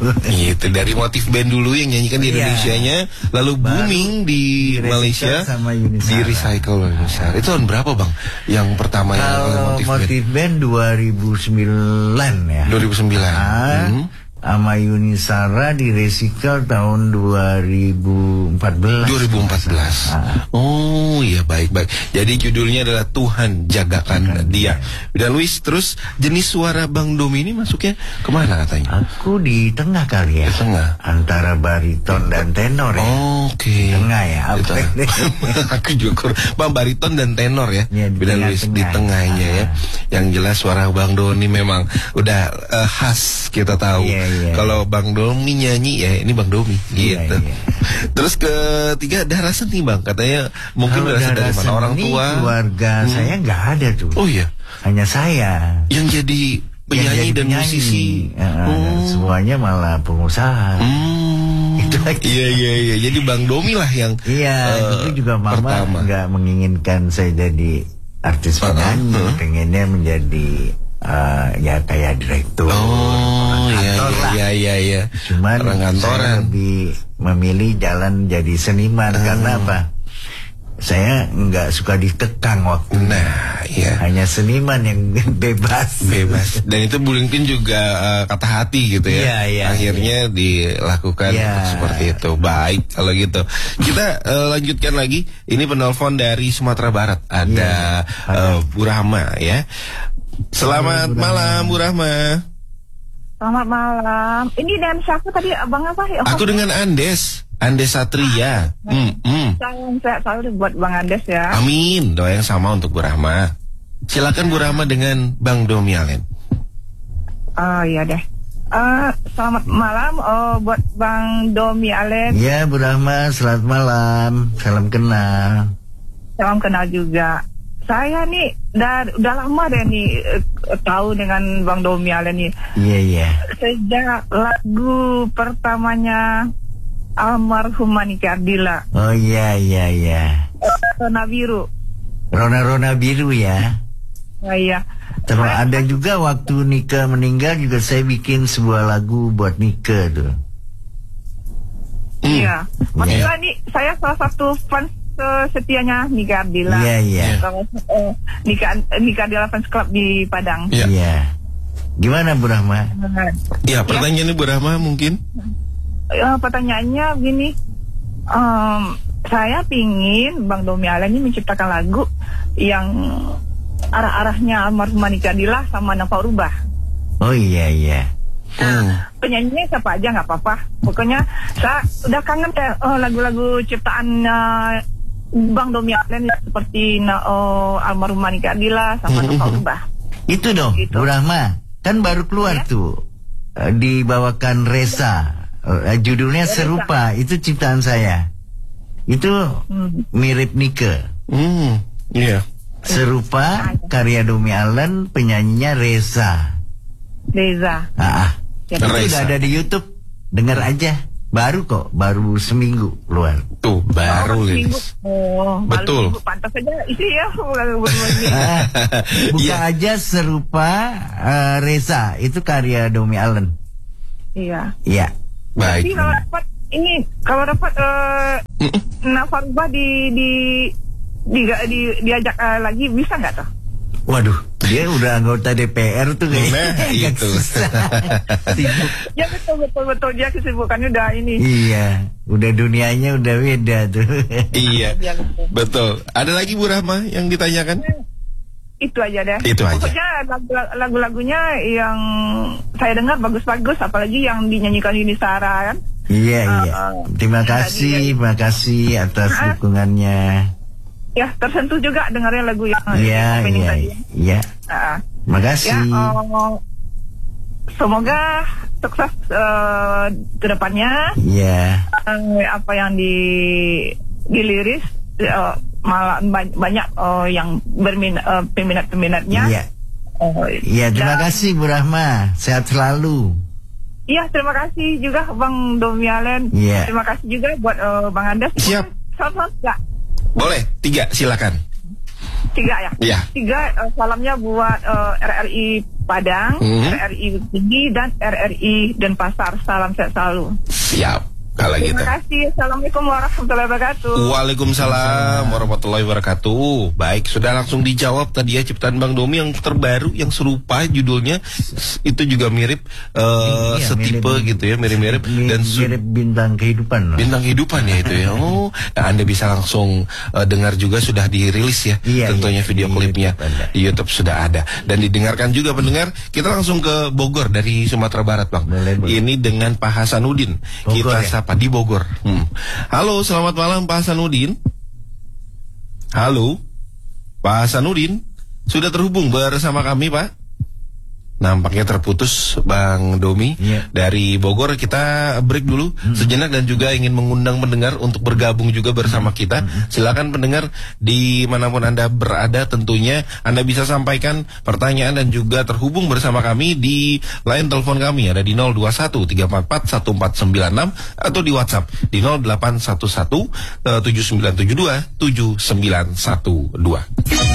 Gitu, dari Motif Band dulu yang nyanyikan di Indonesianya, lalu booming di Malaysia sama Yuni di recycle oleh Yuni Shara. Itu tahun berapa bang? Yang pertama yang oleh Motif Band 2009 ya. 2009. Sama Yuni Shara di recycle tahun 2014. Oh iya, baik-baik. Jadi judulnya adalah Tuhan Jagakan Dia. Dan Luis, terus jenis suara Bang Domi ini masuknya kemana katanya? Aku di tengah kali ya. Di tengah. Antara bariton dan tenor ya. Oke. Tengah ya. Aku juga Bang, bariton dan tenor ya. Beda Luis di tengahnya ya. Yang jelas suara Bang Doni memang udah khas, kita tahu. Kalau Bang Domi nyanyi ya ini Bang Domi gitu. Terus ketiga, darah seni Bang, katanya mungkin darah dari mana, orang tua? Keluarga saya nggak ada tuh. Oh iya. Hanya saya yang jadi penyanyi dan musisi. Dan semuanya malah pengusaha. Itu aja. Iya. Jadi Bang Domi lah yang dulu juga mama nggak menginginkan saya jadi artis penyanyi, pengennya menjadi ya kayak direktur. Iya. Cuman saya lebih memilih jalan jadi seniman karena apa? Saya nggak suka dikekang waktu. Nah, iya. Hanya seniman yang bebas. Dan itu Bu Lingpin juga kata hati gitu ya. Akhirnya dilakukan seperti itu. Baik kalau gitu. Kita lanjutkan lagi. Ini penelpon dari Sumatera Barat. Ada Bu Rahma ya. Selamat malam Bu Rahma. Selamat malam. Ini dengan siapa tadi abang apa? Aku dengan Andes Satria. Salam sehat selalu buat Bang Andes ya. Amin. Doa yang sama untuk Bu Rahma. Silakan Bu Rahma dengan Bang Domi Allen. Oh iya deh. Selamat malam buat Bang Domi Allen. Ya Bu Rahma, selamat malam. Salam kenal. Salam kenal juga. Saya nih udah lama deh nih tahu dengan Bang Domi Allen nih. Iya. Sejak lagu pertamanya almarhum Manika Ardila. Oh iya. Rona Biru. Rona Biru ya. Oh iya. Terus ada juga waktu Nika meninggal juga saya bikin sebuah lagu buat Nika tuh. Iya. Maksudnya nih saya salah satu fans setianya Nika Ardila. Iya. Nika Ardila Fans Club di Padang. Iya. Gimana Bu Rahma? Ya, pertanyaannya Bu Rahma mungkin? Pertanyaannya begini, saya pingin Bang Domi Allen ini menciptakan lagu yang arah-arahnya almarhum Nika Ardila sama Nova Rubah. Oh iya. Penyanyinya siapa aja nggak apa-apa. Pokoknya saya udah kangen lagu-lagu ciptaan Bang Domi Allen seperti almarhum Manika Ardila sama Nova Rubah. Itu dong gitu. Bu Rahma, kan baru keluar tuh dibawakan Reza, judulnya Serupa. Itu ciptaan saya. Itu mirip Nika. Iya. Serupa karya Domi Allen, penyanyinya Reza. Itu udah ada di YouTube. Dengar aja. Baru seminggu keluar. Tuh, baru Lilis. Betul. Pantas aja isi ya. Buka aja Serupa Reza, itu karya Domi Allen. Iya. Baik. Tapi kalau dapat Nova Rubah diajak lagi bisa nggak tuh? Waduh, dia udah anggota DPR tuh kayaknya. Itu. Sibuk. Ya betul dia kesibukannya udah ini. Iya, udah dunianya udah beda tuh. Iya. Betul. Ada lagi Bu Rahma yang ditanyakan? Itu aja deh. Itu aja. Pokoknya lagu-lagunya yang saya dengar bagus-bagus, apalagi yang dinyanyikan Yuni Shara kan. Iya. Terima kasih atas dukungannya. Ya, tersentuh juga dengarnya lagu yang tadi. Iya. Makasih. Semoga sukses ke depannya. Iya. Apa yang diliris malah banyak yang peminat-peminatnya. Iya. Iya, terima kasih Bu Rahma. Sehat selalu. Iya, terima kasih juga Bang Domi Allen. Iya. Terima kasih juga buat Bang Andes. Siap. Salam enggak? Boleh, 3 silakan. 3 ya? Iya. 3 salamnya buat RRI Padang, RRI Tinggi, dan RRI Denpasar. Salam sehat selalu. Siap. Kalau gitu. Terima kasih. Assalamualaikum warahmatullahi wabarakatuh. Waalaikumsalam warahmatullahi wabarakatuh. Baik, sudah langsung dijawab tadi ya ciptaan Bang Domi yang terbaru, yang serupa judulnya. Itu juga mirip setipe mirip, gitu ya, mirip-mirip dan mirip bintang kehidupan. Bintang kehidupan ya itu ya. Oh, nah Anda bisa langsung dengar juga, sudah dirilis ya. Tentunya video klipnya di YouTube sudah ada dan didengarkan juga pendengar. Kita langsung ke Bogor dari Sumatera Barat, Bang. Boleh. Ini dengan Pak Hasanuddin. Bogor, kita sapa di Bogor. Halo, selamat malam Pak Hasanuddin. Halo, Pak Hasanuddin, sudah terhubung bersama kami, Pak? Nampaknya terputus Bang Domi dari Bogor. Kita break dulu sejenak dan juga ingin mengundang pendengar untuk bergabung juga bersama kita. Silakan pendengar dimanapun Anda berada, tentunya Anda bisa sampaikan pertanyaan dan juga terhubung bersama kami di line telepon kami ada di 021-344-1496 atau di WhatsApp di 0811-7972-7912.